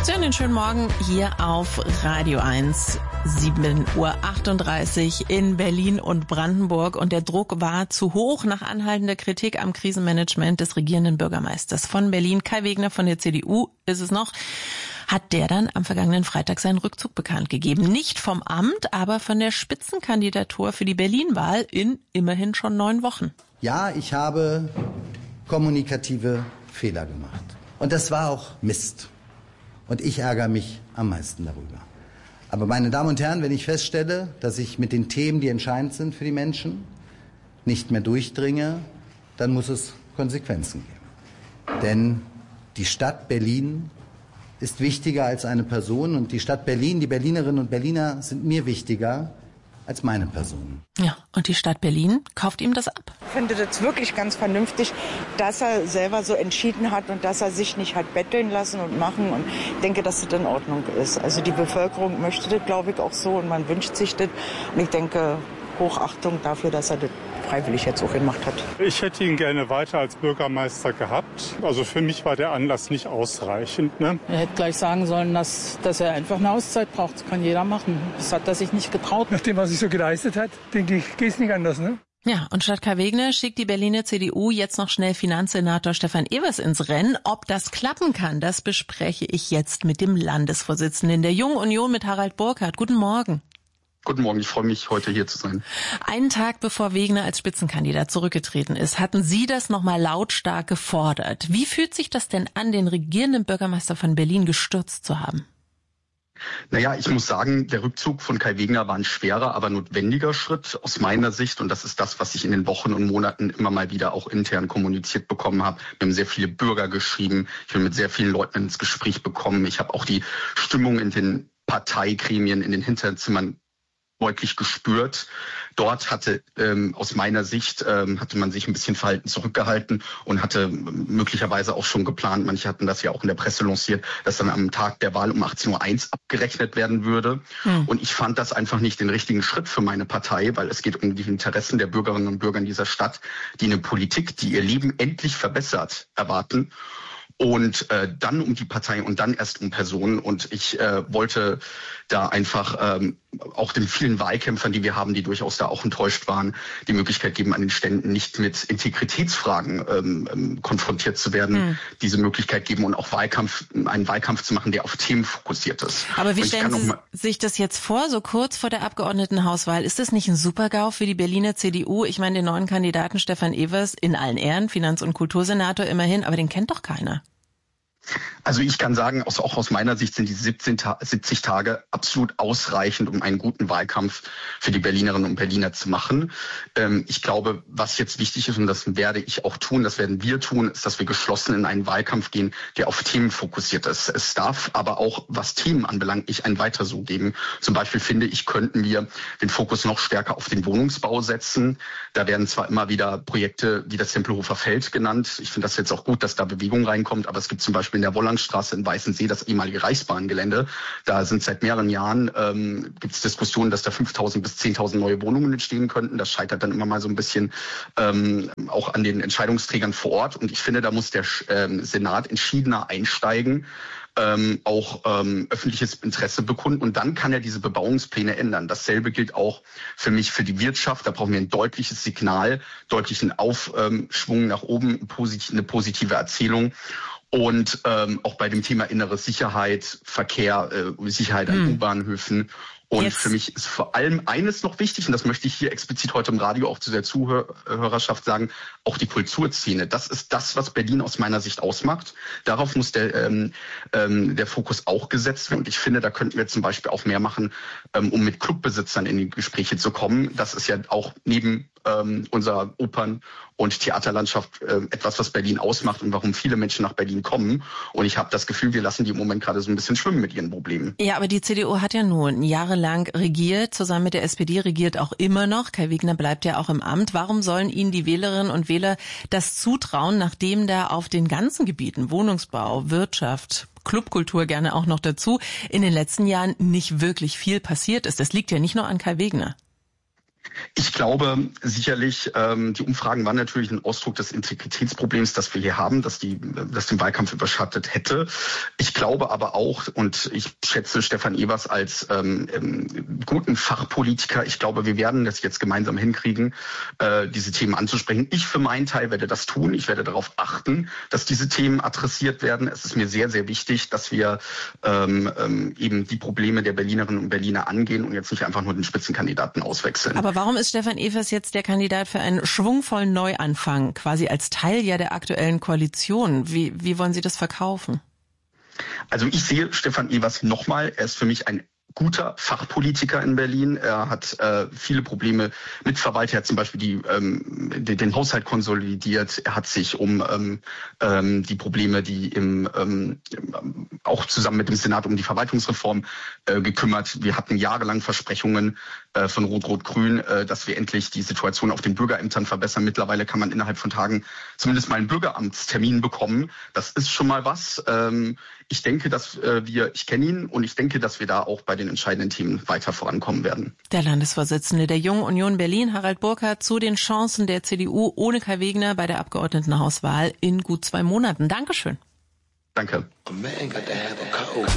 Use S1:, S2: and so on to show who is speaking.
S1: Einen schönen Morgen hier auf Radio 1, 7:38 Uhr in Berlin und Brandenburg. Und der Druck war zu hoch nach anhaltender Kritik am Krisenmanagement des regierenden Bürgermeisters von Berlin. Kai Wegner von der CDU ist es noch. Hat der dann am vergangenen Freitag seinen Rückzug bekannt gegeben. Nicht vom Amt, aber von der Spitzenkandidatur für die Berlin-Wahl in immerhin schon 9 Wochen.
S2: Ja, ich habe kommunikative Fehler gemacht. Und das war auch Mist. Und ich ärgere mich am meisten darüber. Aber meine Damen und Herren, wenn ich feststelle, dass ich mit den Themen, die entscheidend sind für die Menschen, nicht mehr durchdringe, dann muss es Konsequenzen geben. Denn die Stadt Berlin ist wichtiger als eine Person. Und die Stadt Berlin, die Berlinerinnen und Berliner sind mir wichtiger als meine Person.
S1: Ja, und die Stadt Berlin kauft ihm das ab.
S3: Ich finde das wirklich ganz vernünftig, dass er selber so entschieden hat und dass er sich nicht hat betteln lassen und machen. Und ich denke, dass das in Ordnung ist. Also die Bevölkerung möchte das, glaube ich, auch so und man wünscht sich das. Und ich denke, Hochachtung dafür, dass er das freiwillig jetzt auch gemacht hat.
S4: Ich hätte ihn gerne weiter als Bürgermeister gehabt. Also für mich war der Anlass nicht ausreichend. Ne?
S5: Er hätte gleich sagen sollen, dass er einfach eine Auszeit braucht. Das kann jeder machen. Das hat er sich nicht getraut.
S6: Nach dem, was sich so geleistet hat, denke ich, geht es nicht anders, ne?
S1: Ja, und statt Kai Wegner schickt die Berliner CDU jetzt noch schnell Finanzsenator Stefan Evers ins Rennen. Ob das klappen kann, das bespreche ich jetzt mit dem Landesvorsitzenden der Jungen Union, mit Harald Burkhardt. Guten Morgen.
S7: Guten Morgen, ich freue mich, heute hier zu sein.
S1: Einen Tag bevor Wegner als Spitzenkandidat zurückgetreten ist, hatten Sie das nochmal lautstark gefordert. Wie fühlt sich das denn an, den regierenden Bürgermeister von Berlin gestürzt zu haben?
S7: Naja, ich muss sagen, der Rückzug von Kai Wegner war ein schwerer, aber notwendiger Schritt aus meiner Sicht. Und das ist das, was ich in den Wochen und Monaten immer mal wieder auch intern kommuniziert bekommen habe. Wir haben sehr viele Bürger geschrieben. Ich bin mit sehr vielen Leuten ins Gespräch bekommen. Ich habe auch die Stimmung in den Parteigremien, in den Hinterzimmern deutlich gespürt. Dort hatte aus meiner Sicht hatte man sich ein bisschen verhalten zurückgehalten und hatte möglicherweise auch schon geplant, manche hatten das ja auch in der Presse lanciert, dass dann am Tag der Wahl um 18:01 Uhr abgerechnet werden würde. Und ich fand das einfach nicht den richtigen Schritt für meine Partei, weil es geht um die Interessen der Bürgerinnen und Bürger in dieser Stadt, die eine Politik, die ihr Leben endlich verbessert, erwarten. Und dann um die Partei und dann erst um Personen. Und ich wollte da einfach auch den vielen Wahlkämpfern, die wir haben, die durchaus da auch enttäuscht waren, die Möglichkeit geben, an den Ständen nicht mit Integritätsfragen konfrontiert zu werden, diese Möglichkeit geben und auch einen Wahlkampf zu machen, der auf Themen fokussiert ist.
S1: Aber wie stellen Sie sich das jetzt vor, so kurz vor der Abgeordnetenhauswahl? Ist das nicht ein Super-GAU für die Berliner CDU? Ich meine, den neuen Kandidaten Stefan Evers, in allen Ehren, Finanz- und Kultursenator immerhin, aber den kennt doch keiner.
S7: Also ich kann sagen, auch aus meiner Sicht sind die 70 Tage absolut ausreichend, um einen guten Wahlkampf für die Berlinerinnen und Berliner zu machen. Ich glaube, was jetzt wichtig ist, und das werde ich auch tun, das werden wir tun, ist, dass wir geschlossen in einen Wahlkampf gehen, der auf Themen fokussiert ist. Es darf aber auch, was Themen anbelangt, nicht ein Weiter so geben. Zum Beispiel finde ich, könnten wir den Fokus noch stärker auf den Wohnungsbau setzen. Da werden zwar immer wieder Projekte wie das Tempelhofer Feld genannt. Ich finde das jetzt auch gut, dass da Bewegung reinkommt, aber es gibt zum Beispiel in der Wollangstraße in Weißensee, das ehemalige Reichsbahngelände. Da sind seit mehreren Jahren gibt es Diskussionen, dass da 5.000 bis 10.000 neue Wohnungen entstehen könnten. Das scheitert dann immer mal so ein bisschen auch an den Entscheidungsträgern vor Ort. Und ich finde, da muss der Senat entschiedener einsteigen, auch öffentliches Interesse bekunden. Und dann kann er diese Bebauungspläne ändern. Dasselbe gilt auch für mich für die Wirtschaft. Da brauchen wir ein deutliches Signal, deutlichen Aufschwung nach oben, eine positive Erzählung. Und auch bei dem Thema innere Sicherheit, Verkehr, Sicherheit an U-Bahnhöfen. Und für mich ist vor allem eines noch wichtig, und das möchte ich hier explizit heute im Radio auch zu der Zuhörerschaft sagen, auch die Kulturszene. Das ist das, was Berlin aus meiner Sicht ausmacht. Darauf muss der Fokus auch gesetzt werden. Und ich finde, da könnten wir zum Beispiel auch mehr machen, um mit Clubbesitzern in die Gespräche zu kommen. Das ist ja auch neben unserer Opern- und Theaterlandschaft etwas, was Berlin ausmacht und warum viele Menschen nach Berlin kommen. Und ich habe das Gefühl, wir lassen die im Moment gerade so ein bisschen schwimmen mit ihren Problemen.
S1: Ja, aber die CDU hat ja nun jahrelang regiert, zusammen mit der SPD regiert auch immer noch. Kai Wegner bleibt ja auch im Amt. Warum sollen Ihnen die Wählerinnen und Wähler das zutrauen, nachdem da auf den ganzen Gebieten, Wohnungsbau, Wirtschaft, Clubkultur gerne auch noch dazu, in den letzten Jahren nicht wirklich viel passiert ist? Das liegt ja nicht nur an Kai Wegner.
S7: Ich glaube sicherlich, die Umfragen waren natürlich ein Ausdruck des Integritätsproblems, das wir hier haben, das den Wahlkampf überschattet hätte. Ich glaube aber auch, und ich schätze Stefan Evers als guten Fachpolitiker, ich glaube, wir werden das jetzt gemeinsam hinkriegen, diese Themen anzusprechen. Ich für meinen Teil werde das tun. Ich werde darauf achten, dass diese Themen adressiert werden. Es ist mir sehr, sehr wichtig, dass wir eben die Probleme der Berlinerinnen und Berliner angehen und jetzt nicht einfach nur den Spitzenkandidaten auswechseln.
S1: Aber warum ist Stefan Evers jetzt der Kandidat für einen schwungvollen Neuanfang, quasi als Teil ja der aktuellen Koalition? Wie wollen Sie das verkaufen?
S7: Also ich sehe Stefan Evers nochmal, er ist für mich ein guter Fachpolitiker in Berlin. Er hat viele Probleme mit Verwaltung. Er hat zum Beispiel den Haushalt konsolidiert. Er hat sich um die Probleme, die auch zusammen mit dem Senat um die Verwaltungsreform gekümmert. Wir hatten jahrelang Versprechungen von Rot-Rot-Grün, dass wir endlich die Situation auf den Bürgerämtern verbessern. Mittlerweile kann man innerhalb von Tagen zumindest mal einen Bürgeramtstermin bekommen. Das ist schon mal was. Ich denke, ich kenne ihn und ich denke, dass wir da auch bei den entscheidenden Themen weiter vorankommen werden.
S1: Der Landesvorsitzende der Jungen Union Berlin, Harald Burkhardt, zu den Chancen der CDU ohne Kai Wegner bei der Abgeordnetenhauswahl in gut 2 Monaten. Dankeschön.
S7: Danke.